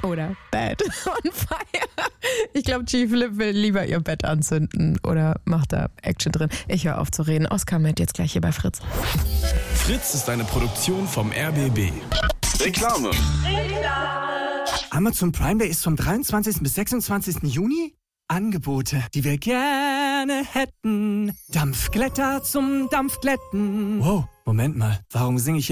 oder Bed on Fire. Ich glaube, Chief Lip will lieber ihr Bett anzünden oder macht da Action drin. Ich höre auf zu reden. Oscar mit jetzt gleich hier bei Fritz. Fritz ist eine Produktion vom RBB. Reklame. Amazon Prime Day ist vom 23. bis 26. Juni. Angebote, die wir gerne hätten. Dampfglätter zum Dampfglätten. Wow, Moment mal, warum singe ich